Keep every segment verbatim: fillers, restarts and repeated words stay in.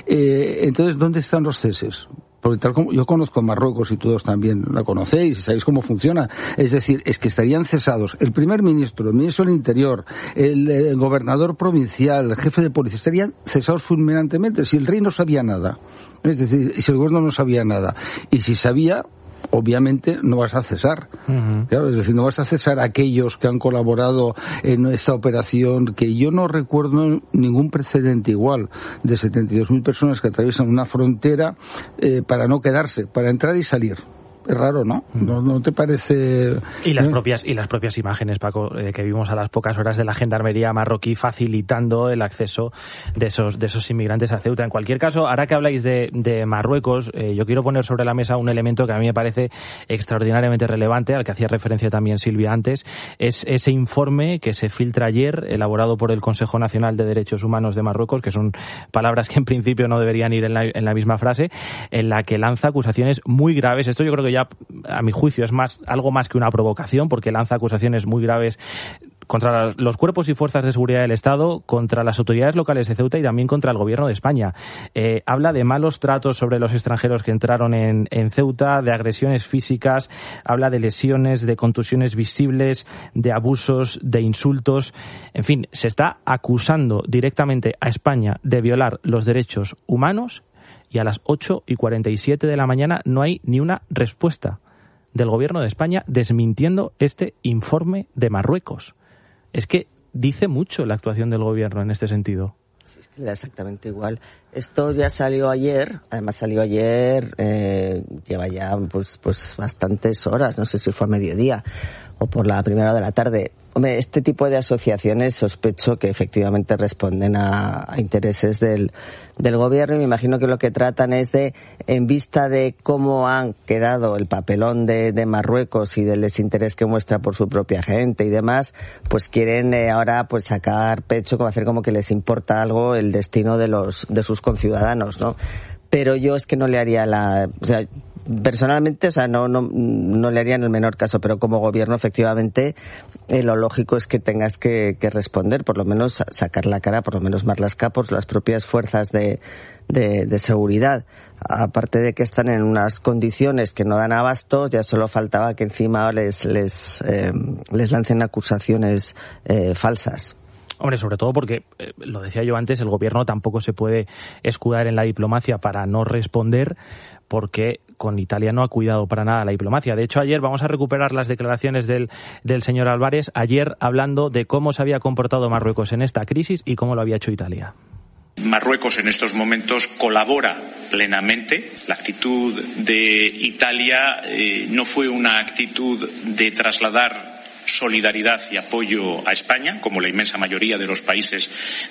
Eh, entonces, ¿dónde están los ceses? Porque tal como yo conozco Marruecos y todos también la conocéis y sabéis cómo funciona. Es decir, es que estarían cesados el primer ministro, el ministro del Interior, el, el gobernador provincial, el jefe de policía, estarían cesados fulminantemente si el rey no sabía nada. Es decir, si el gobierno no sabía nada. Y si sabía, obviamente no vas a cesar. Uh-huh. Claro, es decir, no vas a cesar a aquellos que han colaborado en esta operación, que yo no recuerdo ningún precedente igual, de setenta y dos mil personas que atraviesan una frontera eh, para no quedarse, para entrar y salir. Es raro, ¿no? ¿No, no te parece...? Y las ¿eh? propias y las propias imágenes, Paco, eh, que vimos a las pocas horas de la gendarmería marroquí facilitando el acceso de esos de esos inmigrantes a Ceuta. En cualquier caso, ahora que habláis de, de Marruecos, eh, yo quiero poner sobre la mesa un elemento que a mí me parece extraordinariamente relevante, al que hacía referencia también Silvia antes, es ese informe que se filtra ayer, elaborado por el Consejo Nacional de Derechos Humanos de Marruecos, que son palabras que en principio no deberían ir en la, en la misma frase, en la que lanza acusaciones muy graves. Esto yo creo que ya, a mi juicio, es más algo más que una provocación, porque lanza acusaciones muy graves contra los cuerpos y fuerzas de seguridad del Estado, contra las autoridades locales de Ceuta y también contra el Gobierno de España. Eh, habla de malos tratos sobre los extranjeros que entraron en, en Ceuta, de agresiones físicas, habla de lesiones, de contusiones visibles, de abusos, de insultos. En fin, se está acusando directamente a España de violar los derechos humanos, y a las ocho y cuarenta y siete de la mañana no hay ni una respuesta del Gobierno de España desmintiendo este informe de Marruecos. Es que dice mucho la actuación del Gobierno en este sentido. Sí, es que da exactamente igual. Esto ya salió ayer, además salió ayer, eh, lleva ya pues, pues bastantes horas, no sé si fue a mediodía o por la primera hora de la tarde. Hombre, este tipo de asociaciones sospecho que efectivamente responden a, a intereses del, del gobierno, y me imagino que lo que tratan es de, en vista de cómo han quedado el papelón de, de Marruecos y del desinterés que muestra por su propia gente y demás, pues quieren eh, ahora pues sacar pecho, como hacer como que les importa algo el destino de los de sus conciudadanos, ¿no? Pero yo es que no le haría la... O sea, personalmente, o sea, no, no, no le haría en el menor caso, pero como gobierno, efectivamente, eh, lo lógico es que tengas que, que responder, por lo menos sacar la cara, por lo menos Marlaska, por las propias fuerzas de, de, de seguridad. Aparte de que están en unas condiciones que no dan abasto, ya solo faltaba que encima les, les, eh, les lancen acusaciones eh, falsas. Hombre, sobre todo porque, eh, lo decía yo antes, el gobierno tampoco se puede escudar en la diplomacia para no responder, porque con Italia no ha cuidado para nada la diplomacia. De hecho, ayer vamos a recuperar las declaraciones del, del señor Álvarez, ayer hablando de cómo se había comportado Marruecos en esta crisis y cómo lo había hecho Italia. Marruecos en estos momentos colabora plenamente. La actitud de Italia eh, no fue una actitud de trasladar solidaridad y apoyo a España, como la inmensa mayoría de los países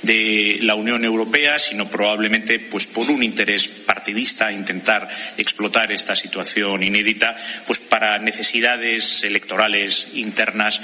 de la Unión Europea, sino probablemente pues por un interés partidista, intentar explotar esta situación inédita pues para necesidades electorales internas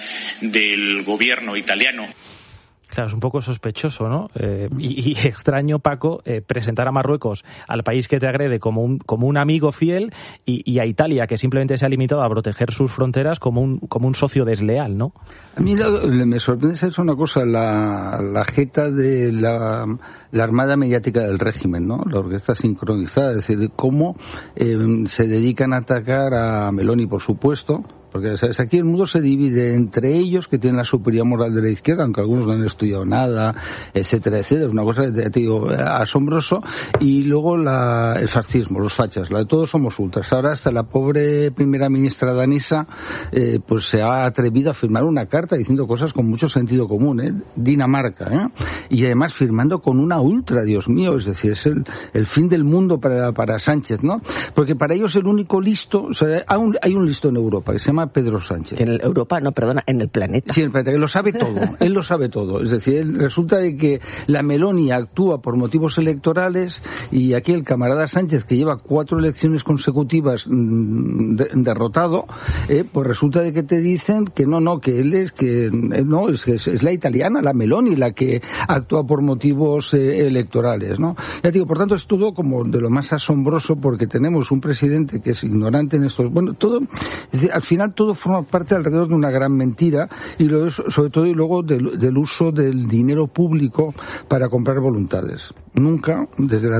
del gobierno italiano. Claro, es un poco sospechoso, ¿no? Eh, y, y extraño, Paco, eh, presentar a Marruecos, al país que te agrede, como un como un amigo fiel, y, y a Italia, que simplemente se ha limitado a proteger sus fronteras, como un como un socio desleal, ¿no? A mí lo, me sorprende es una cosa, la, la jeta de la, la armada mediática del régimen, ¿no? La orquesta sincronizada, es decir, cómo eh, se dedican a atacar a Meloni, por supuesto. Porque, ¿sabes? Aquí el mundo se divide entre ellos, que tienen la superioridad moral de la izquierda, aunque algunos no han estudiado nada, etcétera, etcétera. Es una cosa, te digo, asombroso. Y luego la, el fascismo, los fachas, la de todos somos ultras. Ahora hasta la pobre primera ministra danesa, eh, pues se ha atrevido a firmar una carta diciendo cosas con mucho sentido común, ¿eh? Dinamarca, ¿eh? Y además firmando con una ultra, Dios mío, es decir, es el, el fin del mundo para, para Sánchez, ¿no? Porque para ellos el único listo, o sea, hay un, hay un listo en Europa que se llama Pedro Sánchez. En el Europa, no, perdona, en el planeta. Sí, en el planeta, que lo sabe todo, él lo sabe todo. Es decir, él, resulta de que la Meloni actúa por motivos electorales y aquí el camarada Sánchez, que lleva cuatro elecciones consecutivas mmm, de, derrotado, eh, pues resulta de que te dicen que no, no, que él es que él no, es que es, es la italiana, la Meloni, la que actúa por motivos eh, electorales, ¿no? Ya te digo, por tanto, es todo como de lo más asombroso, porque tenemos un presidente que es ignorante en estos, bueno, todo, es decir, al final todo forma parte alrededor de una gran mentira, y luego, sobre todo y luego del, del uso del dinero público para comprar voluntades. Nunca, desde la